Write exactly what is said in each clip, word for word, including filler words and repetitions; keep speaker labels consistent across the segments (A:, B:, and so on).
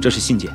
A: 这是信件。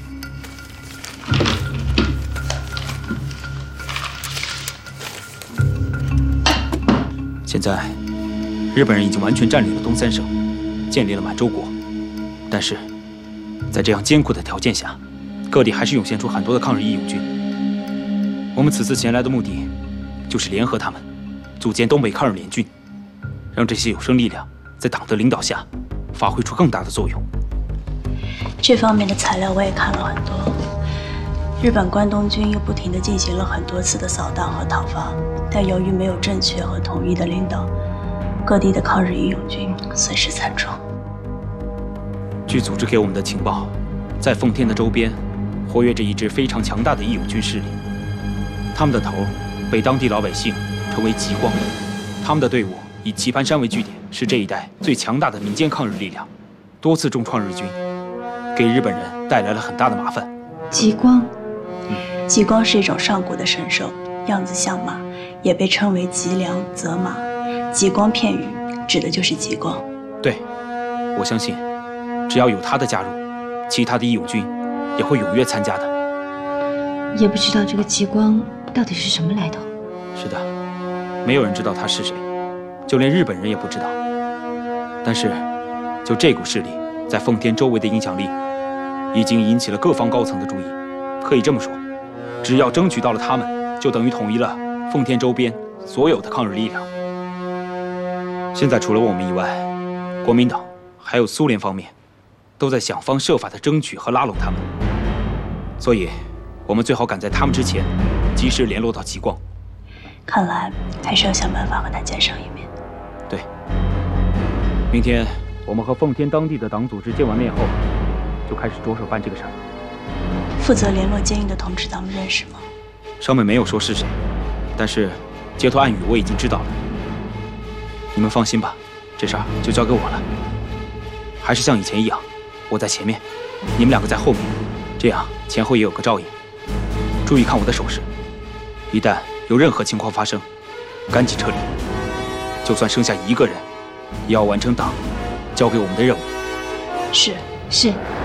A: 现在，日本人已经完全占领了东三省，建立了满洲国。但是，在这样艰苦的条件下，各地还是涌现出很多的抗日义勇军。我们此次前来的目的，就是联合他们，组建东北抗日联军，让这些有生力量在党的领导下，发挥出更大的作用。
B: 这方面的材料我也看了很多。日本关东军又不停地进行了很多次的扫荡和讨伐，但由于没有正确和统一的领导，各地的抗日义勇军损失惨重。
A: 据组织给我们的情报，在奉天的周边，活跃着一支非常强大的义勇军势力。他们的头被当地老百姓称为极光，他们的队伍以棋盘山为据点，是这一带最强大的民间抗日力量，多次重创日军，给日本人带来了很大的麻烦。
B: 极光，嗯，极光是一种上古的神兽，样子像马，也被称为极良泽马。极光片语指的就是极光。
A: 对，我相信，只要有他的加入，其他的义勇军也会踊跃参加的。
C: 也不知道这个极光到底是什么来头。
A: 是的，没有人知道他是谁，就连日本人也不知道。但是，就这股势力在奉天周围的影响力，已经引起了各方高层的注意。可以这么说，只要争取到了他们，就等于统一了奉天周边所有的抗日力量。现在除了我们以外，国民党还有苏联方面，都在想方设法地争取和拉拢他们。所以，我们最好赶在他们之前，及时联络到极光。
B: 看来还是要想办法和他见上一面。
A: 对，明天我们和奉天当地的党组织见完面后，就开始着手办这个事儿。
B: 负责联络监狱的同志，咱们认识吗？
A: 上面没有说是谁，但是街头暗语我已经知道了。你们放心吧，这事儿就交给我了。还是像以前一样，我在前面，你们两个在后面，这样前后也有个照应。注意看我的手势，一旦有任何情况发生，赶紧撤离。就算剩下一个人，也要完成党交给我们的任务。
B: 是
C: 是。